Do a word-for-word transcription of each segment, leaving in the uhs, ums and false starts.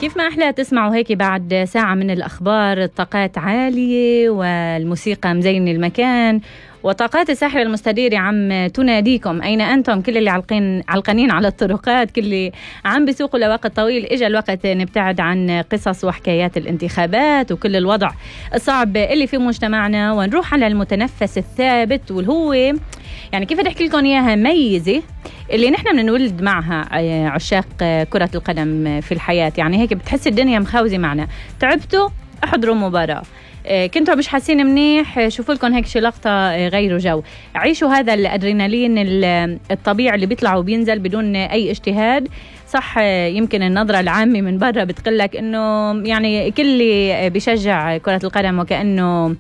كيف ما أحلى تسمعوا هيك بعد ساعة من الأخبار، الطاقات عالية والموسيقى مزين المكان وطاقات الساحرة المستديرة عم تناديكم. أين أنتم كل اللي علقين علقانين على الطرقات، كل اللي عم بيسوقوا لوقت طويل؟ إجا الوقت نبتعد عن قصص وحكايات الانتخابات وكل الوضع الصعب اللي في مجتمعنا ونروح على المتنفس الثابت، واللي هو يعني كيف بدي أحكي لكم إياها، ميزة اللي نحن بنولد معها عشاق كرة القدم في الحياة. يعني هيك بتحس الدنيا مخاوزة معنا، تعبتوا احضروا مباراة، كنتوا مش حاسين منيح شوفوا لكم هيك شي لقطة غيروا جو، عيشوا هذا الأدرينالين الطبيعي اللي بيطلع وبينزل بدون أي اجتهاد. صح يمكن النظرة العامة من برا بتقلك إنه يعني كل اللي بيشجع كرة القدم وكأنه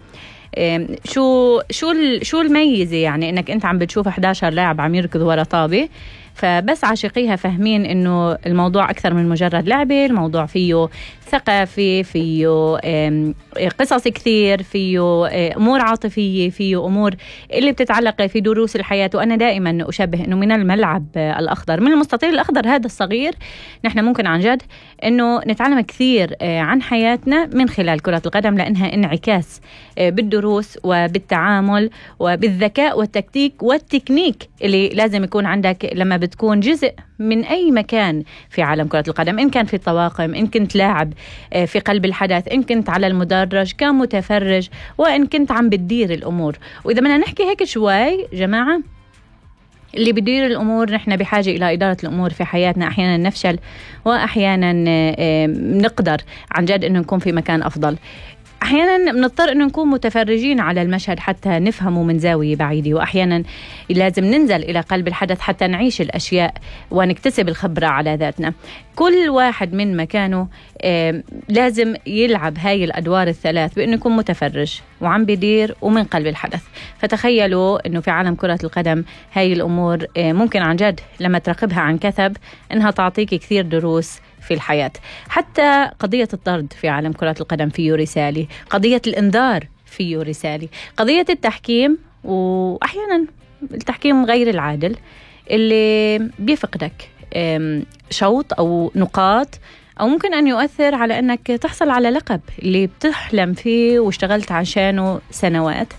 شو شو شو الميزة، يعني إنك أنت عم بتشوف إحدى عشر لاعب عم يركضوا ورا طابة. فبس عاشقيها فاهمين إنه الموضوع أكثر من مجرد لعبة، الموضوع فيه ثقافي، فيه قصص كثير، فيه أمور عاطفية، فيه أمور اللي بتتعلق في دروس الحياة. وأنا دائما أشبه إنه من الملعب الأخضر، من المستطيل الأخضر هذا الصغير، نحن ممكن عن جد إنه نتعلم كثير عن حياتنا من خلال كرة القدم، لأنها انعكاس بالدروس وبالتعامل وبالذكاء والتكتيك والتكنيك اللي لازم يكون عندك لما بتكون جزء من أي مكان في عالم كرة القدم، إن كان في الطواقم، إن كنت لاعب في قلب الحدث، إن كنت على المدرج كمتفرج، وإن كنت عم بتدير الأمور. وإذا بدنا نحكي هيك شوي جماعة، اللي بيدير الأمور نحن بحاجة إلى إدارة الأمور في حياتنا. أحيانا نفشل وأحيانا نقدر عن جد إنه نكون في مكان أفضل. أحيانا بنضطر إنه نكون متفرجين على المشهد حتى نفهمه من زاوية بعيدة، وأحيانا لازم ننزل إلى قلب الحدث حتى نعيش الأشياء ونكتسب الخبرة على ذاتنا. كل واحد من مكانه لازم يلعب هاي الأدوار الثلاث، بأنه يكون متفرج وعم بيدير ومن قلب الحدث. فتخيلوا إنه في عالم كرة القدم هاي الأمور ممكن عن جد لما تراقبها عن كثب إنها تعطيك كثير دروس في الحياة. حتى قضية الطرد في عالم كرة القدم فيه رسالة، قضية الإنذار فيه رسالة، قضية التحكيم، وأحيانا التحكيم غير العادل اللي بيفقدك شوط أو نقاط، أو ممكن أن يؤثر على أنك تحصل على لقب اللي بتحلم فيه واشتغلت عشانه سنوات.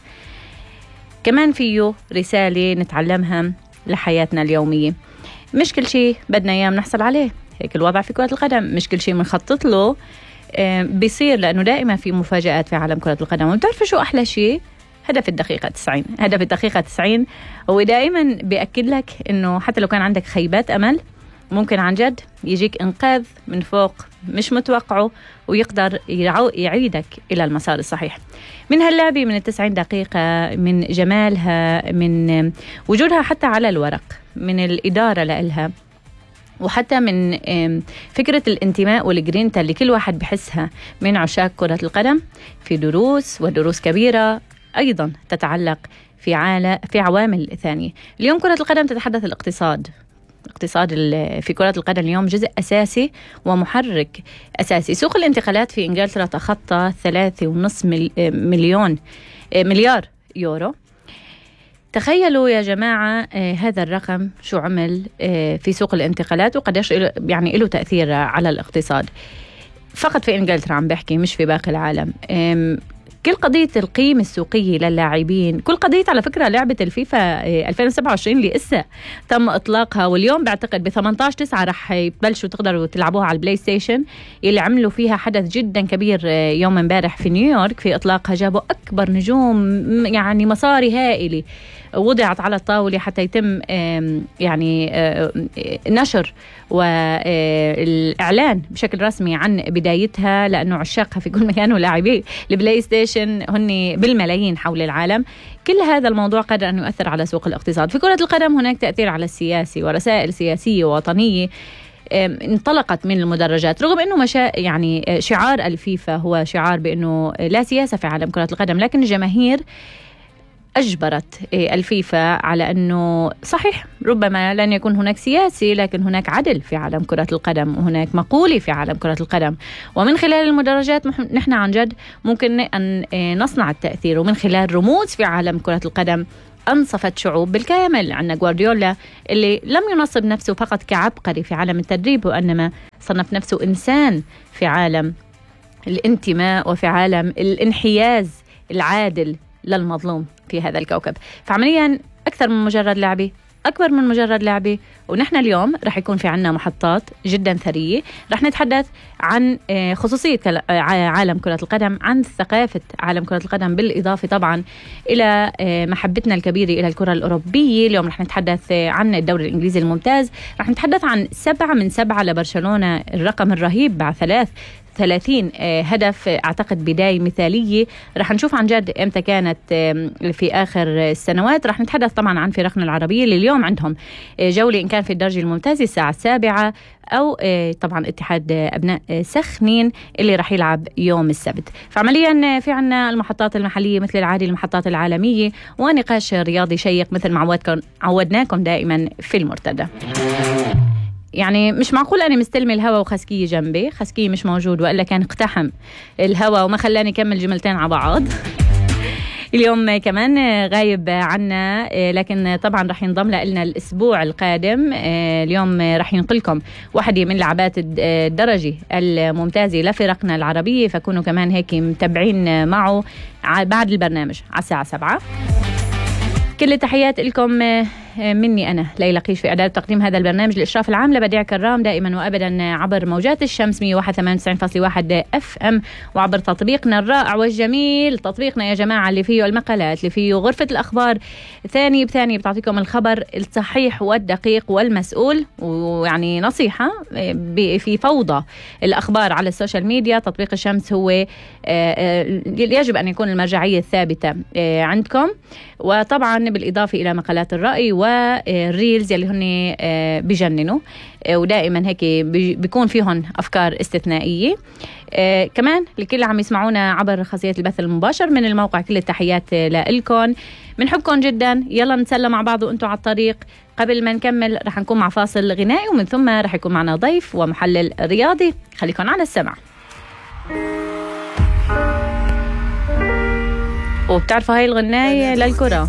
كمان فيه رسالة نتعلمها لحياتنا اليومية. مش كل شيء بدنا إياه بنحصل عليه، هيك الوضع في كرة القدم، مش كل شيء منخطط له بيصير، لأنه دائما في مفاجآت في عالم كرة القدم. وبتعرفوا شو أحلى شيء؟ هدف الدقيقة تسعين. هدف الدقيقة تسعين هو دائما بيأكد لك إنه حتى لو كان عندك خيبات أمل، ممكن عن جد يجيك إنقاذ من فوق مش متوقعه ويقدر يعيدك إلى المسار الصحيح. من هاللعبة، من التسعين دقيقة، من جمالها، من وجودها حتى على الورق، من الإدارة لإلها، وحتى من فكرة الانتماء والجرينتا اللي كل واحد بحسها من عشاق كرة القدم، في دروس ودروس كبيرة أيضا تتعلق في عالم في عوامل ثانية. اليوم كرة القدم تتحدث الاقتصاد. الاقتصاد في كرة القدم اليوم جزء أساسي ومحرك أساسي. سوق الانتقالات في إنجلترا تخطى ثلاثة ونص مليون مليار يورو. تخيلوا يا جماعة هذا الرقم شو عمل في سوق الانتقالات وقديش يعني له تأثير على الاقتصاد. فقط في إنجلترا عم بحكي، مش في باقي العالم. كل قضية القيمة السوقية للاعبين، كل قضية على فكرة لعبة الفيفا ألفين وسبعة وعشرين اللي إسا تم إطلاقها، واليوم بعتقد ب ثمانية عشر تسعة رح يبلشوا تقدروا تلعبوها على البلاي ستيشن، اللي عملوا فيها حدث جدا كبير يوم امبارح في نيويورك في إطلاقها. جابوا أكبر نجوم، يعني مصاري هائلة وضعت على الطاولة حتى يتم يعني نشر والإعلان بشكل رسمي عن بدايتها، لأنه عشاقها في كل مكان ولاعبي البلاي ستيشن هن بالملايين حول العالم. كل هذا الموضوع قدر أن يؤثر على سوق الاقتصاد. في كرة القدم هناك تأثير على السياسي ورسائل سياسية ووطنية انطلقت من المدرجات، رغم أنه مشا يعني شعار الفيفا هو شعار بأنه لا سياسة في عالم كرة القدم، لكن الجماهير أجبرت الفيفا على أنه صحيح ربما لن يكون هناك سياسي، لكن هناك عدل في عالم كرة القدم، وهناك مقولة في عالم كرة القدم. ومن خلال المدرجات نحن عن جد ممكن أن نصنع التأثير، ومن خلال رموز في عالم كرة القدم أنصفت شعوب بالكامل. عندنا غوارديولا اللي لم ينصب نفسه فقط كعبقري في عالم التدريب، وإنما صنف نفسه إنسان في عالم الانتماء وفي عالم الانحياز العادل للمظلوم في هذا الكوكب. فعمليا أكثر من مجرد لعبة، أكبر من مجرد لعبة. ونحن اليوم رح يكون في عنا محطات جدا ثرية، رح نتحدث عن خصوصية عالم كرة القدم، عن ثقافة عالم كرة القدم، بالإضافة طبعا إلى محبتنا الكبيرة إلى الكرة الأوروبية. اليوم رح نتحدث عن الدوري الإنجليزي الممتاز، رح نتحدث عن سبعة من سبعة لبرشلونة، الرقم الرهيب بعد ثلاث ثلاثين هدف، أعتقد بداية مثالية. رح نشوف عن جد إمتى كانت في آخر السنوات. رح نتحدث طبعا عن فرقنا العربية اللي اليوم عندهم جولة إن كان في الدرجة الممتازة الساعة السابعة، أو طبعا اتحاد أبناء سخنين اللي رح يلعب يوم السبت. فعمليا في عنا المحطات المحلية مثل العادي، المحطات العالمية، ونقاش رياضي شيق مثل ما عودناكم دائما في المرتدى. يعني مش معقول أنا مستلمي الهوا وخسكية جنبي، خسكية مش موجود، وإلا كان اقتحم الهوا وما خلاني كمل جملتين على بعض. اليوم كمان غايب عنا، لكن طبعا رح ينضم لنا الأسبوع القادم. اليوم رح ينقلكم واحدة من لعبات الدرجة الممتازة لفرقنا العربية، فكونوا كمان هيك متابعين معه بعد البرنامج على الساعة سبعة. كل التحيات لكم مني أنا ليلى قيش في إعداد تقديم هذا البرنامج. الإشراف العام لبديع كرام دائما وأبدا عبر موجات الشمس مية وواحد وثمانين فاصلة واحد اف ام، وعبر تطبيقنا الرائع والجميل، تطبيقنا يا جماعة اللي فيه المقالات، اللي فيه غرفة الأخبار ثاني بثاني بتعطيكم الخبر الصحيح والدقيق والمسؤول. ويعني نصيحة في فوضى الأخبار على السوشيال ميديا، تطبيق الشمس هو يجب أن يكون المرجعية الثابتة عندكم. وطبعا بالإضافة إلى مقالات الرأي والريلز اللي هن بيجننوا، ودائما هيك بيكون فيهم أفكار استثنائية. كمان لكل عم يسمعونا عبر خاصية البث المباشر من الموقع، كل التحيات لإلكم، بنحبكم جدا. يلا نتسلى مع بعض وانتوا على الطريق. قبل ما نكمل رح نكون مع فاصل غنائي، ومن ثم رح يكون معنا ضيف ومحلل رياضي. خليكم على السمع. وبتعرفوا هاي الغناية للكرة.